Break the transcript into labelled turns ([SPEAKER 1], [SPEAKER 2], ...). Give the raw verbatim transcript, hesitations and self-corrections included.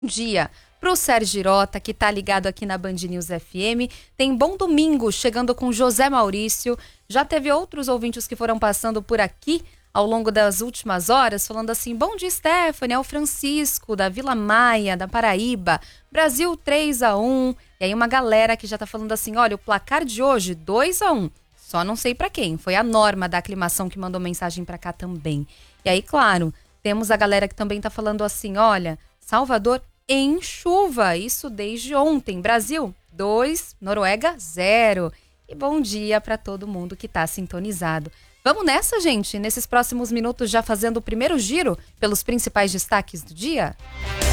[SPEAKER 1] dia pro Sérgio Girota, que tá ligado aqui na Band News F M. Tem Bom Domingo chegando com José Maurício. Já teve outros ouvintes que foram passando por aqui ao longo das últimas horas, falando assim: bom dia, Stephanie, é o Francisco, da Vila Maia, da Paraíba. Brasil três a um. E aí uma galera que já tá falando assim: olha, o placar de hoje, dois a um. Só não sei pra quem. Foi a Norma da Aclimação que mandou mensagem pra cá também. E aí, claro, temos a galera que também tá falando assim: olha, Salvador em chuva, isso desde ontem. Brasil, dois, Noruega, zero. E bom dia para todo mundo que tá sintonizado. Vamos nessa, gente? Nesses próximos minutos já fazendo o primeiro giro pelos principais destaques do dia?